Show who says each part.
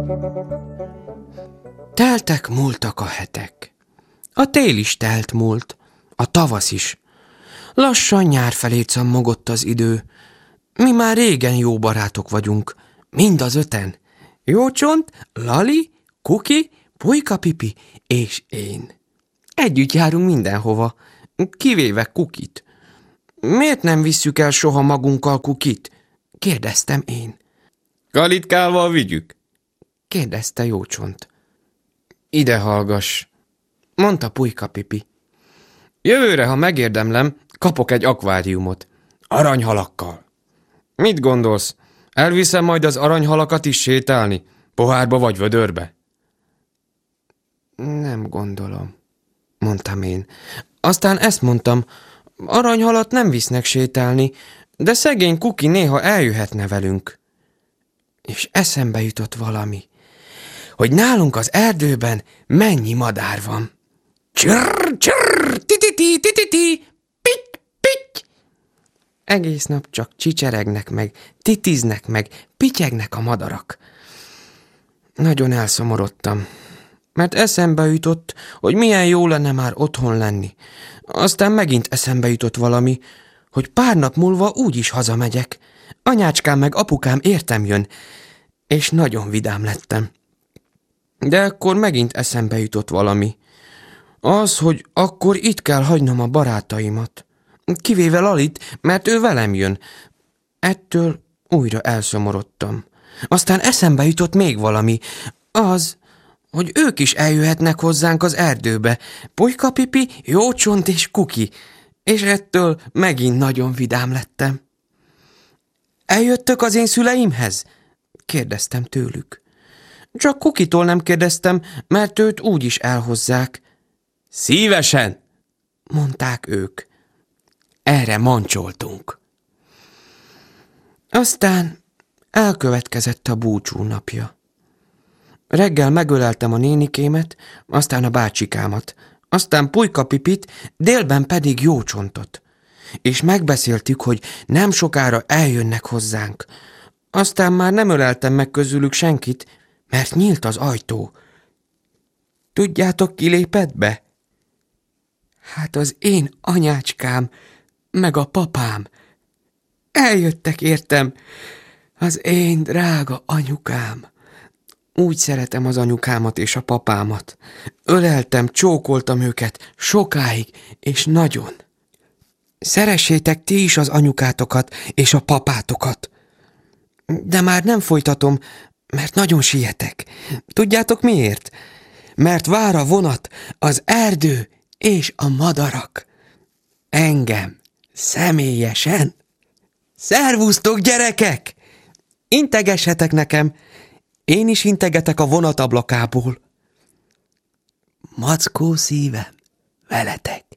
Speaker 1: Teltek, múltak a hetek. A tél is telt múlt, a tavasz is. Lassan nyár felé cammogott az idő. Mi már régen jó barátok vagyunk, mind az öten. Jócsont, Lali, Kuki, Pulykapipi és én. Együtt járunk mindenhova, kivéve Kukit. Miért nem visszük el soha magunkkal Kukit? Kérdeztem én.
Speaker 2: Kalitkával vigyük?
Speaker 1: Kérdezte Jócsont. Ide hallgass, mondta Pulykapipi. Jövőre, ha megérdemlem, kapok egy akváriumot. Aranyhalakkal. Mit gondolsz? Elviszem majd az aranyhalakat is sétálni? Pohárba vagy vödörbe? Nem gondolom, mondtam én. Aztán ezt mondtam, aranyhalat nem visznek sétálni, de szegény Kuki néha eljöhetne velünk. És eszembe jutott valami, hogy nálunk az erdőben mennyi madár van. Csirr, csirr, tititi, tititi, pitty, pitty. Egész nap csak csicseregnek meg, titiznek meg, pityegnek a madarak. Nagyon elszomorodtam, mert eszembe jutott, hogy milyen jó lenne már otthon lenni. Aztán megint eszembe jutott valami, hogy pár nap múlva úgyis hazamegyek. Anyácskám meg apukám értem jön, és nagyon vidám lettem. De akkor megint eszembe jutott valami. Az, hogy akkor itt kell hagynom a barátaimat. Kivéve Lalit, mert ő velem jön. Ettől újra elszomorodtam. Aztán eszembe jutott még valami. Az, hogy ők is eljöhetnek hozzánk az erdőbe. Pulykapipi, Jócsont és Kuki. És ettől megint nagyon vidám lettem. Eljöttök az én szüleimhez? Kérdeztem tőlük. Csak Kukitól nem kérdeztem, mert őt úgyis elhozzák. Szívesen, mondták ők. Erre mancsoltunk. Aztán elkövetkezett a búcsú napja. Reggel megöleltem a nénikémet, aztán a bácsikámat, aztán Pulykapipit, délben pedig Jócsontot. És megbeszéltük, hogy nem sokára eljönnek hozzánk. Aztán már nem öleltem meg közülük senkit, mert nyílt az ajtó. Tudjátok, ki lépett be? Hát az én anyácskám, meg a papám. Eljöttek értem, az én drága anyukám. Úgy szeretem az anyukámat és a papámat. Öleltem, csókoltam őket sokáig, és nagyon. Szeressétek ti is az anyukátokat és a papátokat. De már nem folytatom, mert nagyon sietek. Tudjátok miért? Mert vár a vonat, az erdő és a madarak. Engem személyesen. Szervusztok, gyerekek! Integessetek nekem, én is integetek a vonatablakából. Mackó szívem, veletek.